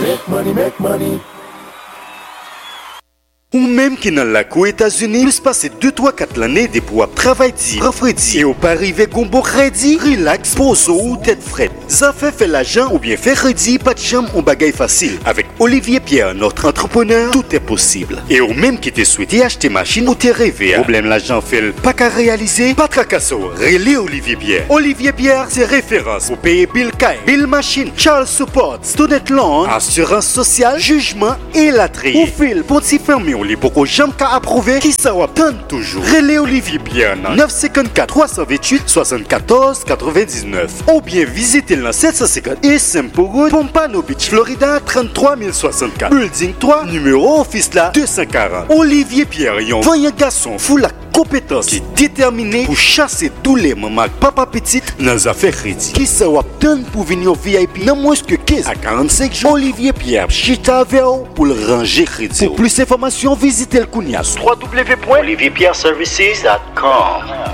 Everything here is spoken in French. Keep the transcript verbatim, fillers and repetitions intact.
make money, make money. Ou même qui dans la aux États-Unis, plus passer deux trois quatre l'année des pour travailler dit, refroidi et au pas arriver gombo crédit, relax, poso ou tête frette. Ça fait fait l'argent ou bien faire crédit, pas de chambre ou bagaille facile. Avec Olivier Pierre, notre entrepreneur, tout est possible. Et au même qui te souhaité acheter machine ou te rêvé, problème l'argent fait pas qu'à réaliser, pas tracasso, relais Olivier Pierre. Olivier Pierre, c'est référence pour payer bill K, bill machine, Charles Support, student loan, assurance sociale, jugement et la tri. Ou fil, pour t'y fermer les beaucoup jamais qu'à approuver qui ça attend toujours. Relais Olivier Pierre neuf cinq quatre trois cent vingt-huit soixante-quatorze quatre-vingt-dix-neuf ou bien visitez le sept cent cinquante et Simple Road, Pompano Beach, Florida trente-trois mille soixante-quatre. Building trois, numéro office là deux cent quarante. Olivier Pierre, yon voyant garçon fou la compétence qui est déterminé pour chasser tous les mamans papa petite dans les affaires crédit. Qui ça attend pour venir au V I P dans moins que quinze à quarante-cinq jours. Olivier Pierre, chita vers pour le ranger crédit. Pour plus d'informations, visitez le Kounias. w w w point olivier pierre services dot com.